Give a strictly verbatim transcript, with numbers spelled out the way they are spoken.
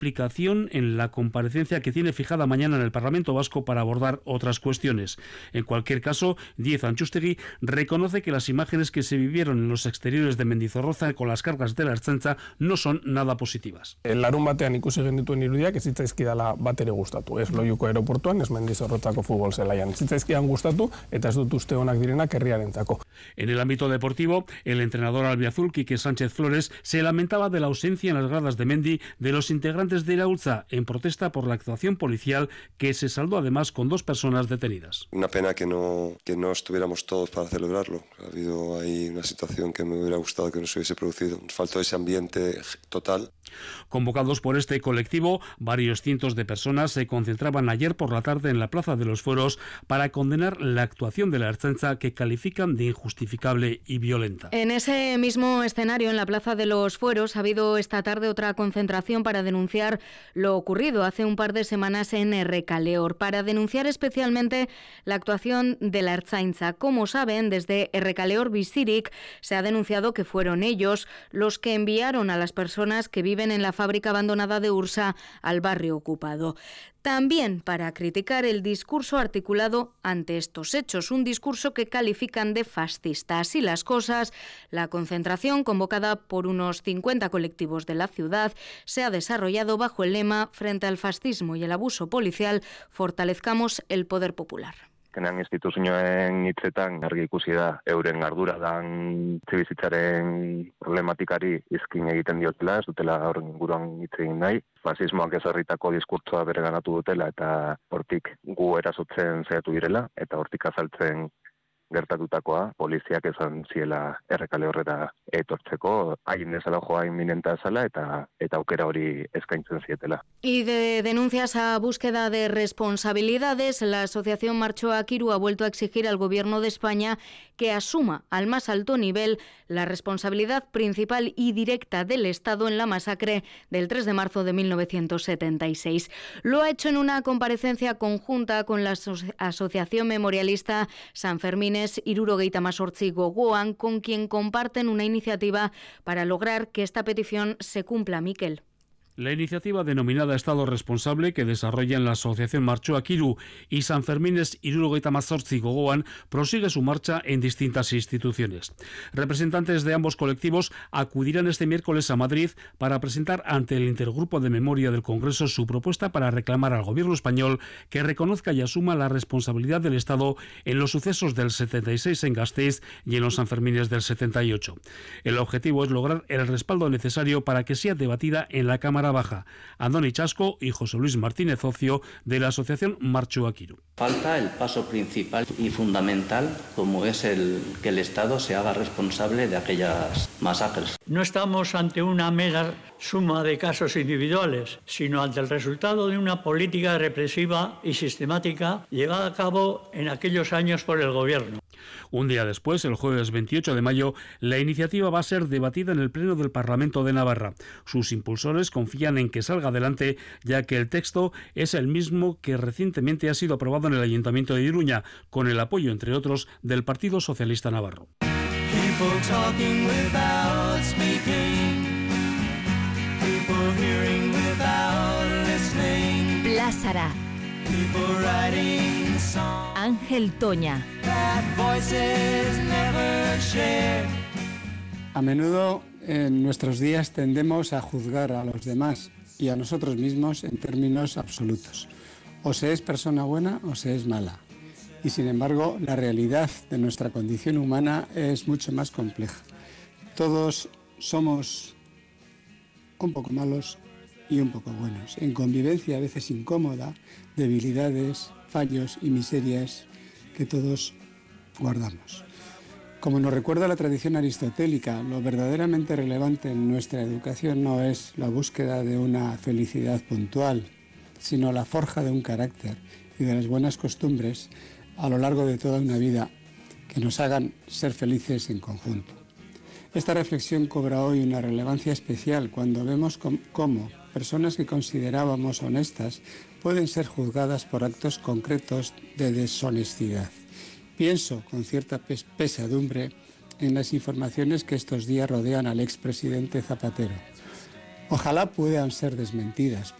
explicación en la comparecencia que tiene fijada mañana en el Parlamento Vasco para abordar otras cuestiones. En cualquier caso, Díez Antxustegi reconoce que las imágenes que se vivieron en los exteriores de Mendizorroza con las cargas de la Ertzaintza no son nada positivas. Larun batean ikusi genituen irudiak ez zitzaizkidala batere gustatu. Ez Loiuko aeroportuan, ez Mendizorrotzako futbol zelaian. Ez zitzaizkidan gustatu eta ez dut uste onak direnak herriarentzako. En el ámbito deportivo, el entrenador albiazul Quique Sánchez Flores se lamentaba de la ausencia en las gradas de Mendy de los integrantes de Iraultza en protesta por la actuación policial que se saldó además con dos personas detenidas. Una pena que no, que no estuviéramos todos para celebrarlo. Ha habido ahí una situación que me hubiera gustado que no se hubiese producido. Nos faltó ese ambiente total. Convocados por este colectivo, varios cientos de personas se concentraban ayer por la tarde en la Plaza de los Fueros para condenar la actuación de la Ertzaintza que califican de injustificable y violenta. En ese mismo escenario, en la Plaza de los Fueros, ha habido esta tarde otra concentración para denunciar lo ocurrido hace un par de semanas en Errekaleor, para denunciar especialmente la actuación de la Ertzaintza. Como saben, desde Errekaleor Bizirik se ha denunciado que fueron ellos los que enviaron a las personas que viven en la fábrica abandonada de Ursa al barrio ocupado. También para criticar el discurso articulado ante estos hechos, un discurso que califican de fascista. Así las cosas, la concentración convocada por unos cincuenta colectivos de la ciudad se ha desarrollado bajo el lema «Frente al fascismo y el abuso policial, fortalezcamos el poder popular». Azkenean instituzioen hitzetan argi ikusi da euren ardura dan etxebizitzaren problematikari izkin egiten diotela, ez dutela horren inguruan hitz egin nahi. Fasismoak ezarritako diskurtsoa bereganatu dutela eta hortik gu erasotzen saiatu direla eta hortik azaltzen gertatutakoa poliziak esan ziela Errekaleorrera etortzeko, hain ezala joa inminenta zala eta eta aukera hori eskaintzen zietela. Y de denuncias a búsqueda de responsabilidades, la Asociación Marchoa Kiru ha vuelto a exigir al Gobierno de España que asuma al más alto nivel la responsabilidad principal y directa del Estado en la masacre del tres de marzo de mil novecientos setenta y seis. Lo ha hecho en una comparecencia conjunta con la Asociación Memorialista San Fermín Hirurogeita Hemezortzi Gogoan, con quien comparten una iniciativa para lograr que esta petición se cumpla. Miquel. La iniciativa denominada Estado Responsable, que desarrollan la Asociación Marchoa Kiru y San Fermines Hirurogeita Hemezortzi Gogoan, prosigue su marcha en distintas instituciones. Representantes de ambos colectivos acudirán este miércoles a Madrid para presentar ante el Intergrupo de Memoria del Congreso su propuesta para reclamar al Gobierno español que reconozca y asuma la responsabilidad del Estado en los sucesos del setenta y seis en Gasteiz y en los Sanfermines del setenta y ocho. El objetivo es lograr el respaldo necesario para que sea debatida en la Cámara Baja. Andoni Chasco y José Luis Martínez Ocio, de la Asociación Marchoa Kiru. Falta el paso principal y fundamental, como es el que el Estado se haga responsable de aquellas masacres. No estamos ante una mera suma de casos individuales, sino ante el resultado de una política represiva y sistemática llevada a cabo en aquellos años por el Gobierno. Un día después, el jueves veintiocho de mayo, la iniciativa va a ser debatida en el Pleno del Parlamento de Navarra. Sus impulsores confían en que salga adelante, ya que el texto es el mismo que recientemente ha sido aprobado en el Ayuntamiento de Iruña, con el apoyo, entre otros, del Partido Socialista Navarro. Plázara. Ángel Toña. A menudo en nuestros días tendemos a juzgar a los demás y a nosotros mismos en términos absolutos. O se es persona buena o se es mala. Y sin embargo, la realidad de nuestra condición humana es mucho más compleja. Todos somos un poco malos y un poco buenos, en convivencia a veces incómoda, debilidades, fallos y miserias que todos guardamos. Como nos recuerda la tradición aristotélica, lo verdaderamente relevante en nuestra educación no es la búsqueda de una felicidad puntual, sino la forja de un carácter y de las buenas costumbres a lo largo de toda una vida que nos hagan ser felices en conjunto. Esta reflexión cobra hoy una relevancia especial cuando vemos cómo personas que considerábamos honestas pueden ser juzgadas por actos concretos de deshonestidad. Pienso con cierta pes- pesadumbre en las informaciones que estos días rodean al expresidente Zapatero. Ojalá puedan ser desmentidas,